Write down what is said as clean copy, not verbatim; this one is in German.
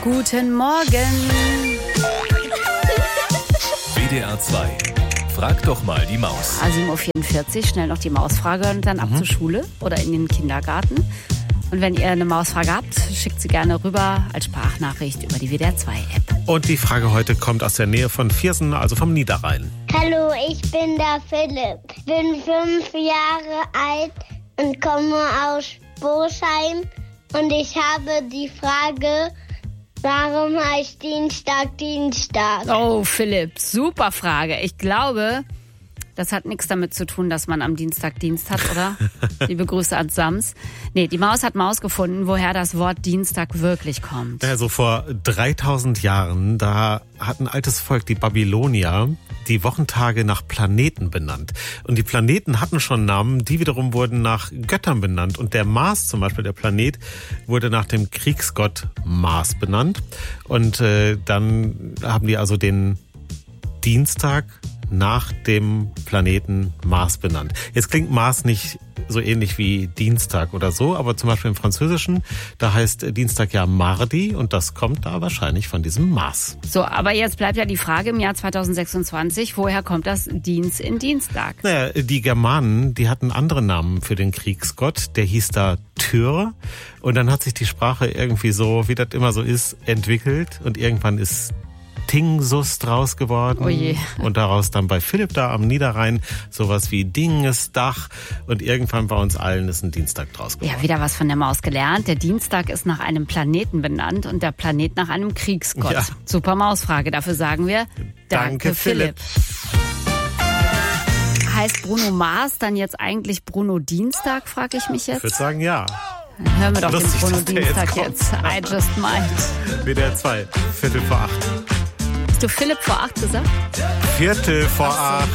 Guten Morgen. WDR 2. Frag doch mal die Maus. 7.44 Uhr, schnell noch die Mausfrage und dann ab zur Schule oder in den Kindergarten. Und wenn ihr eine Mausfrage habt, schickt sie gerne rüber als Sprachnachricht über die WDR 2 App. Und die Frage heute kommt aus der Nähe von Viersen, also vom Niederrhein. Hallo, ich bin der Philipp. Bin 5 Jahre alt und komme aus Bosheim. Und ich habe die Frage, warum heißt Dienstag Dienstag? Oh, Philipp, super Frage. Ich glaube, das hat nichts damit zu tun, dass man am Dienstag Dienst hat, oder? Liebe Grüße an Sams. Nee, die Maus hat Maus gefunden, woher das Wort Dienstag wirklich kommt. Ja, so vor 3000 Jahren, da hat ein altes Volk, die Babylonier, die Wochentage nach Planeten benannt. Und die Planeten hatten schon Namen, die wiederum wurden nach Göttern benannt. Und der Mars zum Beispiel, der Planet, wurde nach dem Kriegsgott Mars benannt. Und dann haben die also den Dienstag nach dem Planeten Mars benannt. Jetzt klingt Mars nicht so ähnlich wie Dienstag oder so, aber zum Beispiel im Französischen, da heißt Dienstag ja Mardi und das kommt da wahrscheinlich von diesem Mars. So, aber jetzt bleibt ja die Frage im Jahr 2026, woher kommt das Dienst in Dienstag? Naja, die Germanen, die hatten andere Namen für den Kriegsgott, der hieß da Tyr und dann hat sich die Sprache irgendwie so, wie das immer so ist, entwickelt und irgendwann ist Tingsus draus geworden. Oh je. Und daraus dann bei Philipp da am Niederrhein sowas wie Dingesdach und irgendwann bei uns allen ist ein Dienstag draus geworden. Ja, wieder was von der Maus gelernt. Der Dienstag ist nach einem Planeten benannt und der Planet nach einem Kriegsgott. Ja. Super Mausfrage. Dafür sagen wir Danke Philipp. Heißt Bruno Mars dann jetzt eigentlich Bruno Dienstag, frage ich mich Ich jetzt? würde sagen, ja. Dann hören wir doch Lustig, den Bruno dass der Dienstag jetzt jetzt. I just might. WDR 2, 7:45. Hast du Philipp vor 8 gesagt? 7:45.